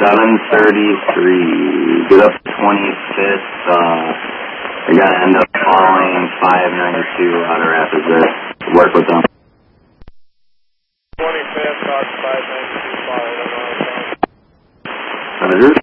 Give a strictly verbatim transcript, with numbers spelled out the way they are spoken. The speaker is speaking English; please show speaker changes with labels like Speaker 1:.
Speaker 1: seven thirty-three. Get up to twenty-fifth. Uh, I gotta end up following five ninety-two out of Rapids there. Work with them.
Speaker 2: twenty-fifth, five ninety-two, follow them.
Speaker 1: Roger.